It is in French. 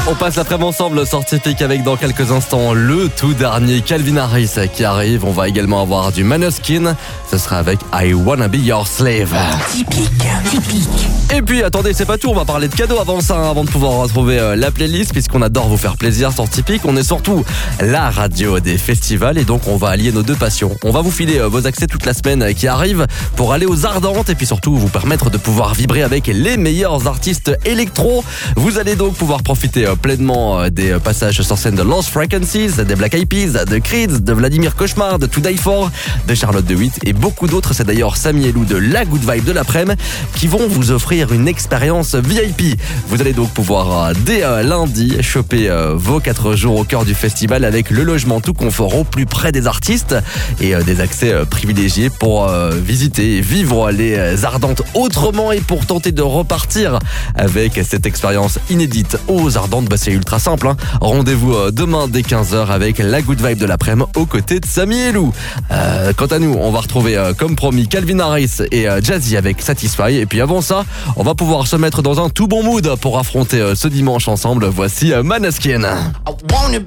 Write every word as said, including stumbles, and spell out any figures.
On passe l'après-midi ensemble, Sortifique avec dans quelques instants le tout dernier Calvin Harris qui arrive. On va également avoir du Måneskin. Ce sera avec I Wanna Be Your Slave. Typique, typique. Et puis attendez, c'est pas tout, on va parler de cadeaux avant ça, hein, avant de pouvoir retrouver euh, la playlist, puisqu'on adore vous faire plaisir sur Typique. On est surtout la radio des festivals et donc on va allier nos deux passions. On va vous filer euh, vos accès toute la semaine euh, qui arrive pour aller aux Ardentes et puis surtout vous permettre de pouvoir vibrer avec les meilleurs artistes électro. Vous allez donc pouvoir profiter euh, pleinement euh, des euh, passages sur scène de Lost Frequencies, des Black Eyed Peas, de Creed, de Vladimir Cauchemar, de To Die For, de Charlotte de Witt et beaucoup d'autres. C'est d'ailleurs Samy et Lou de La Good Vibe de l'après-midi qui vont vous offrir une expérience V I P. Vous allez donc pouvoir euh, dès euh, lundi choper euh, vos quatre jours au cœur du festival avec le logement tout confort au plus près des artistes et euh, des accès euh, privilégiés pour euh, visiter et vivre les euh, Ardentes autrement et pour tenter de repartir avec cette expérience inédite aux Ardentes. Bah, c'est ultra simple, hein. Rendez-vous euh, demain dès quinze heures avec La Good Vibe de l'après-midi aux côtés de Samy et Lou. Euh, quant à nous, on va retrouver euh, comme promis Calvin Harris et euh, Jazzy avec Satisfy et puis avant ça, on va pouvoir se mettre dans un tout bon mood pour affronter euh, ce dimanche ensemble. Voici euh, Måneskin.